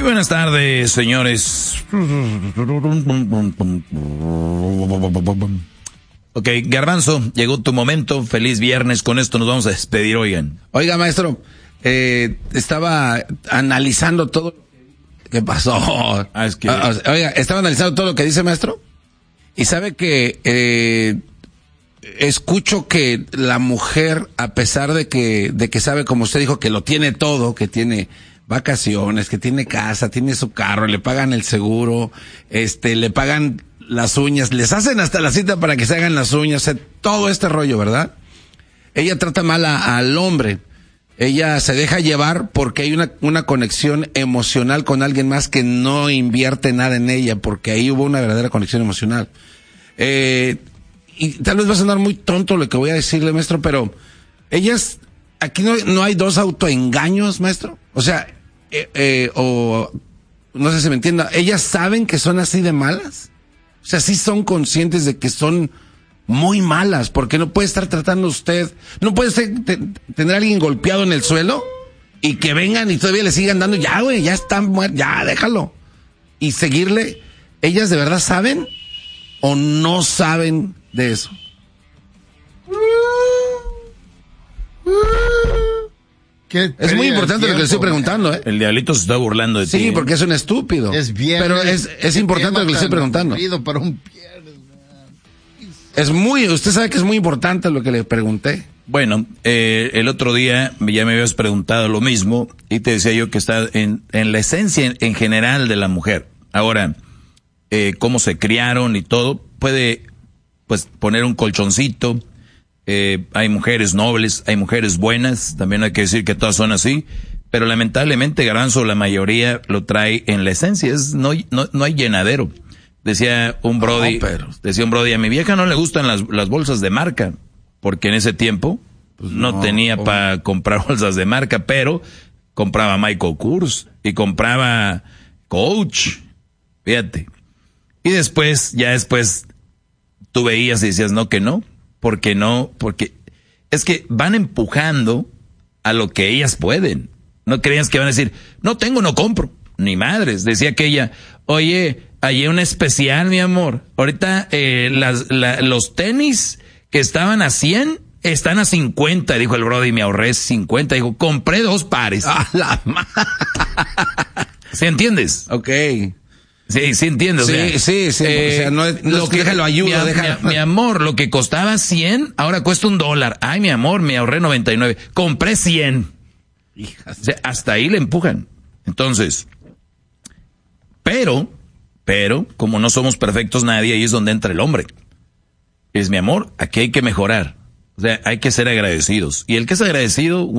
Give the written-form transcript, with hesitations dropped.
buenas tardes, señores. Ok, Garbanzo, llegó tu momento. Feliz viernes. Con esto nos vamos a despedir, oigan. Oiga, maestro, estaba analizando todo. ¿Qué pasó? Oiga, estaba analizando todo lo que dice, maestro. Y sabe que escucho que la mujer, a pesar de que sabe, como usted dijo, que lo tiene todo, que tiene vacaciones, que tiene casa, tiene su carro, le pagan el seguro, le pagan las uñas, les hacen hasta la cita para que se hagan las uñas, todo este rollo, ¿verdad? Ella trata mal al hombre. Ella se deja llevar porque hay una conexión emocional con alguien más que no invierte nada en ella, porque ahí hubo una verdadera conexión emocional. Y tal vez va a sonar muy tonto lo que voy a decirle, maestro, pero ellas, aquí no hay dos autoengaños, maestro. O sea, o no sé si me entienda, ellas saben que son así de malas. O sea, sí son conscientes de que son muy malas, porque no puede estar tratando usted, no puede tener a alguien golpeado en el suelo y que vengan y todavía le sigan dando, ya güey, ya está muerto, ya déjalo. Y seguirle, ¿ellas de verdad saben o no saben de eso? Es muy importante lo que le estoy preguntando, ¿eh? El diablito se está burlando de ti. Sí, porque es un estúpido. Es bien. Pero es importante lo que le estoy preguntando. Para un usted sabe que es muy importante lo que le pregunté. Bueno, el otro día ya me habías preguntado lo mismo y te decía yo que está en la esencia en general de la mujer. Ahora, cómo se criaron y todo, puede pues poner un colchoncito. Hay mujeres nobles, hay mujeres buenas, también hay que decir que todas son así, pero lamentablemente, Garbanzo, la mayoría lo trae en la esencia, no hay llenadero. Decía un brody, a mi vieja no le gustan las bolsas de marca, porque en ese tiempo pues no tenía para comprar bolsas de marca, pero compraba Michael Kors y compraba Coach, fíjate. Y después tú veías y decías porque es que van empujando a lo que ellas pueden. No creías que van a decir, no tengo, no compro. Ni madres. Decía aquella, oye, hay un especial, mi amor. Ahorita los tenis que estaban a 100 están a 50. Dijo el brody, me ahorré 50. Dijo, compré 2 pares. ¿Sí entiendes? Ok. Sí entiendo. Sí. O sea, no es que déjalo ayuda, mi amor, lo que costaba 100, ahora cuesta $1. Ay, mi amor, me ahorré 99. Compré 100. Hijas. O sea, hasta ahí le empujan. Entonces, pero, como no somos perfectos nadie, ahí es donde entra el hombre. Es mi amor, aquí hay que mejorar. O sea, hay que ser agradecidos. Y el que es agradecido,